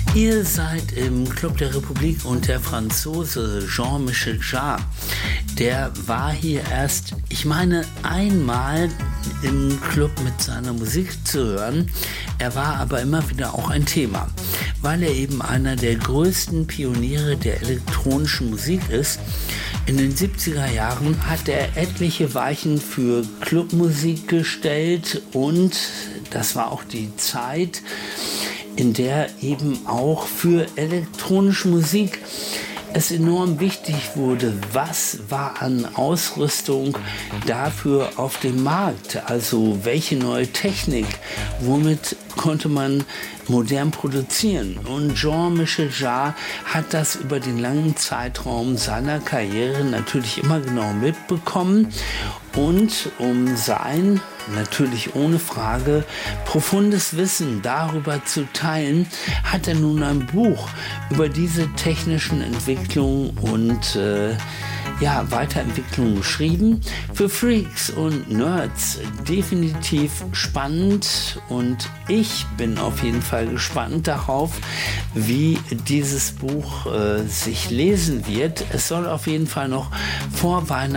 Ihr seid im Club der Republik und der Franzose Jean-Michel Jarre, der war hier erst, ich meine, einmal im Club mit seiner Musik zu hören. Er war aber immer wieder auch ein Thema, weil er eben einer der größten Pioniere der elektronischen Musik ist. In den 70er Jahren hat er etliche Weichen für Clubmusik gestellt und das war auch die Zeit, in der eben auch für elektronische Musik es enorm wichtig wurde, was war an Ausrüstung dafür auf dem Markt, also welche neue Technik, womit konnte man modern produzieren. Und Jean-Michel Jarre hat das über den langen Zeitraum seiner Karriere natürlich immer genau mitbekommen und um sein, natürlich ohne Frage, profundes Wissen darüber zu teilen, hat er nun ein Buch über diese technischen Entwicklungen und Weiterentwicklung geschrieben. Für Freaks und Nerds definitiv spannend und ich bin auf jeden Fall gespannt darauf, wie dieses Buch sich lesen wird. Es soll auf jeden Fall noch vor Weihnachten